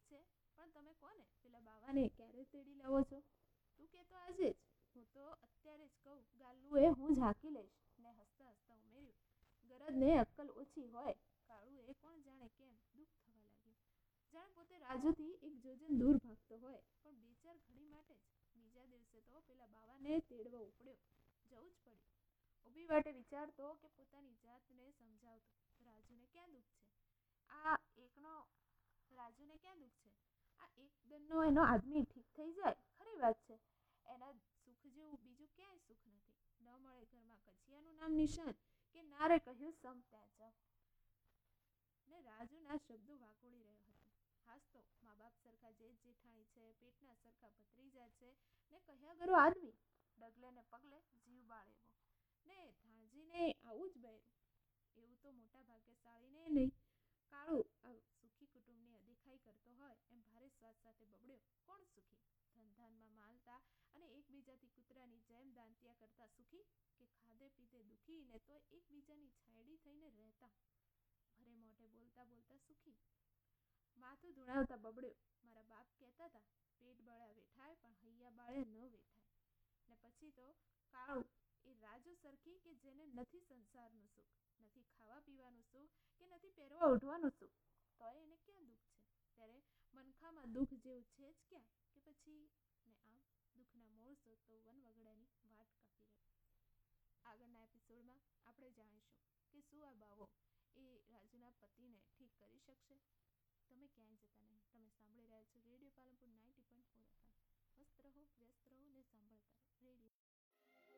છે, પણ તમે કોને પેલા બાવાને ક્યારે તેડી લાવો છો? તું કે તો આજે જ. હું તો અત્યારે જ કહું, ગાલુએ હું જ હાંકી લઈશ. ને હસતા હસતા ઉમેર્યું, ગરજને અક્કલ ઓછી હોય. કાળુએ કોણ જાણે કેમ દુઃખ થવા લાગ્યું. જાણે પોતે રાજુથી એક જોજન દૂર ભાગતો હોય, પણ 2-4 ઘડી માટે જ. બીજા દિવસે તો પેલા બાવાને તેડવો ઉપડ્યો. જવું જ પડ્યું. ઊભી વાટે વિચારતો કે પોતાની જાતને સમજાવતો, રાજુને ક્યાં દુઃખ છે? આ એક દનનો એનો આદમી ઠીક થઈ જાય, ખરી વાત છે. એના સુખ જેવું બીજું ક્યાંય સુખ નથી. ન મળે ઘરમાં કજિયાનું નામ નિશાન, કે ના રે કહ્યું સમ ત્યાં જાવ. ને રાજુના શબ્દો વાગોળી રહ્યો હતો. હાસ તો મા બાપ સરખા જેઠ જેઠાણી છે, પેટના સરખા ભત્રીજા છે, ને કહ્યા ગરો આદમી, ડગલે ને પગલે જીવ બાળેવો. ને ધાણજીને આવું જ બૈરું. એવું તો મોટા ભાગ્યશાળીને નહીં. કાળુ આ સુખી કુટુંબની અદેખાઈ કરતો હોય એમ ભારે શ્વાસ સાથે બબડ્યો, કોણ સુખી? ધનધાનમાં માલતા અને એકબીજાથી કૂતરાની જેમ દાંતિયા કરતા સુખી, કે ખાધે પીધે દુખી ને તોય એકબીજાની છાંયડી થઈને રહેતા? ભરે મોઢે બોલતા બોલતા સુખી. માથું ધુણાવતા બબડ્યો, મારા બાપ કહેતા હતા, પેટ બળ્યા વેઠાય પણ હૈયા બાળ્યા ન વેઠાય. ને પછી તો કાળુ એ રાજુ સરખી કે જેને નથી સંસારનું સુખ, નથી ખાવા પીવાનું સુખ, કે નથી પહેરવા ઓઢવાનું સુખ, તોય એને ક્યાં દુઃખ છે? ત્યારે મનખામાં દુઃખ જેવું છે જ ક્યાં? કે પછી ને આમ દુઃખના મૂળ શોધતો વનવગડાની વાટ કાપી રહ્યો. આગળના એપિસોડમાં આપણે જાણીશું કે શું આ બાવો એ રાજુના પતિને ઠીક કરી શકશે. તમે ક્યાંય જતા નહીં. તમે સાંભળી રહ્યા છો રેડિયો પાલનપુર 90.4 FM. મસ્ત રહો, વ્યસ્ત રહો ને સાંભળતા રહો રેડિયો.